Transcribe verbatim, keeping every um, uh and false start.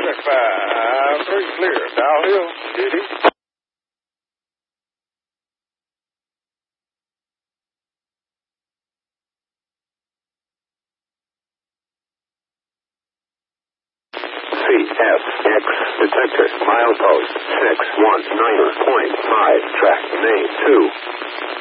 five three clear. Dow Hill, Judy. C F X detector milepost six one nine point five track main two.